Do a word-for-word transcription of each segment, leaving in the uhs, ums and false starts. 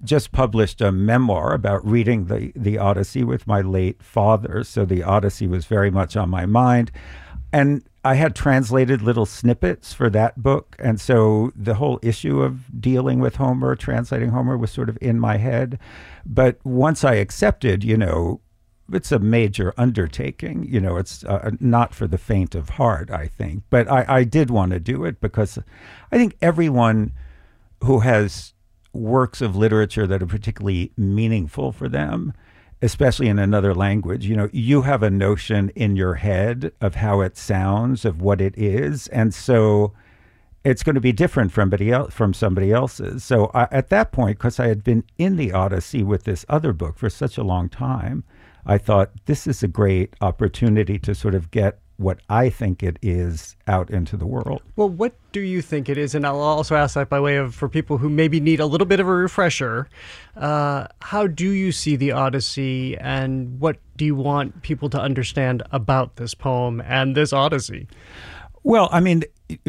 just published a memoir about reading the, the Odyssey with my late father. So the Odyssey was very much on my mind. And I had translated little snippets for that book. And so the whole issue of dealing with Homer, translating Homer, was sort of in my head. But once I accepted, you know, it's a major undertaking. You know, it's uh, not for the faint of heart, I think. But I, I did want to do it because I think everyone who has works of literature that are particularly meaningful for them, especially in another language, you know, you have a notion in your head of how it sounds, of what it is. And so it's going to be different from somebody, else, from somebody else's. So I, at that point, because I had been in the Odyssey with this other book for such a long time, I thought this is a great opportunity to sort of get what I think it is out into the world. Well, what do you think it is? And I'll also ask that by way of, for people who maybe need a little bit of a refresher, uh, how do you see the Odyssey, and what do you want people to understand about this poem and this Odyssey? Well, I mean,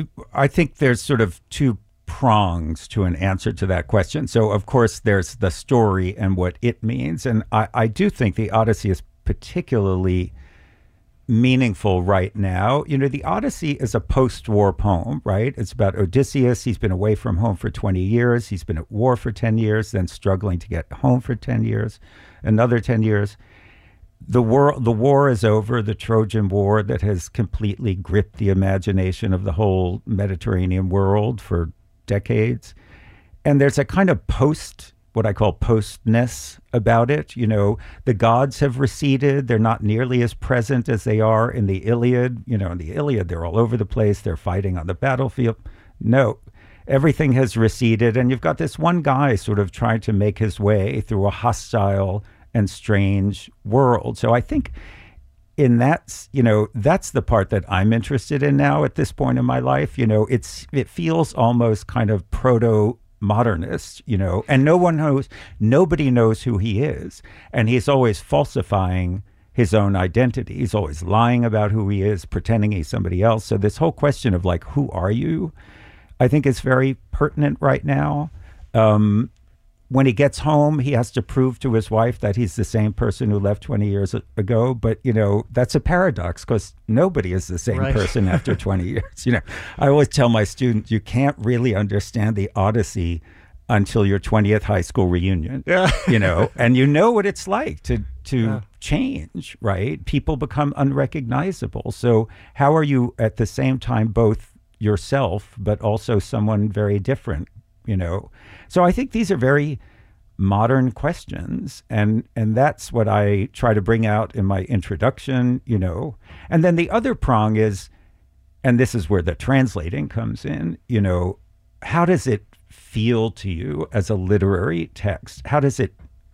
I think there's sort of two prongs to an answer to that question. So, of course, there's the story and what it means. And I, I do think the Odyssey is particularly meaningful right now. You know, the Odyssey is a post-war poem, right? It's about Odysseus. He's been away from home for twenty years. He's been at war for ten years, then struggling to get home for ten years, another ten years. The war, the war is over, the Trojan War that has completely gripped the imagination of the whole Mediterranean world for decades. And there's a kind of post, what I call postness about it. You know, the gods have receded. They're not nearly as present as they are in the Iliad. You know, in the Iliad, they're all over the place. They're fighting on the battlefield. No, everything has receded. And you've got this one guy sort of trying to make his way through a hostile and strange world. So I think in that, you know, that's the part that I'm interested in now at this point in my life. You know, it's it feels almost kind of proto modernist, you know, and no one knows, nobody knows who he is. And he's always falsifying his own identity. He's always lying about who he is, pretending he's somebody else. So this whole question of like, who are you? I think is very pertinent right now. Um, when he gets home, he has to prove to his wife that he's the same person who left twenty years ago. But, you know, that's a paradox because nobody is the same right. person after twenty years. You know, I always tell my students, you can't really understand the Odyssey until your twentieth high school reunion, yeah. you know, and you know what it's like to, to yeah. change, right? People become unrecognizable. So how are you at the same time both yourself, but also someone very different? You know, so I think these are very modern questions, and and that's what I try to bring out in my introduction, you know. And then the other prong is, and this is where the translating comes in, you know, how does it feel to you as a literary text? How does it,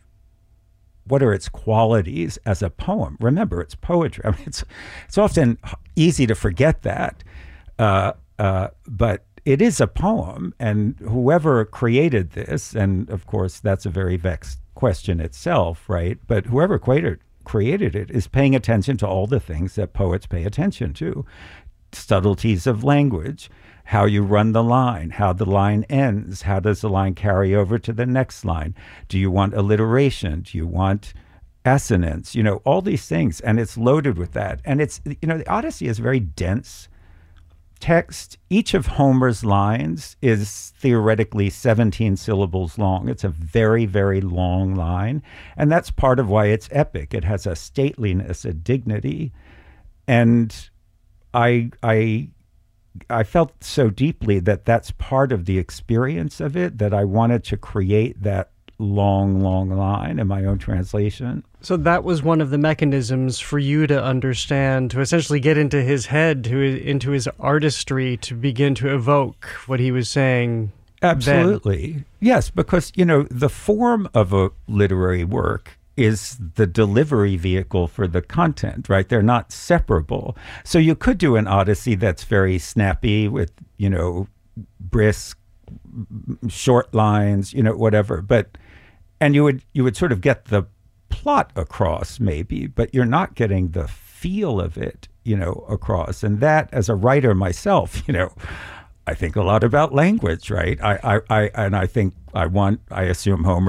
what are its qualities as a poem? Remember, it's poetry. I mean, it's, it's often easy to forget that, uh, uh, but it is a poem, and whoever created this, and of course that's a very vexed question itself, right? But whoever created, created it is paying attention to all the things that poets pay attention to. Subtleties of language, how you run the line, how the line ends, how does the line carry over to the next line? Do you want alliteration? Do you want assonance? You know, all these things, and it's loaded with that. And it's, you know, the Odyssey is very dense text. Each of Homer's lines is theoretically seventeen syllables long. It's a very, very long line. And that's part of why it's epic. It has a stateliness, a dignity. And I, I, I felt so deeply that that's part of the experience of it, that I wanted to create that long, long line in my own translation. So that was one of the mechanisms for you to understand, to essentially get into his head, to into his artistry, to begin to evoke what he was saying. Absolutely. Then. Yes, because, you know, the form of a literary work is the delivery vehicle for the content, right? They're not separable. So you could do an Odyssey that's very snappy with, you know, brisk, short lines, you know, whatever. But, and you would, you would sort of get the plot across maybe, but you're not getting the feel of it, you know, across. And that, as a writer myself, you know, I think a lot about language, right? I, I, I and I think I want, I assume Homer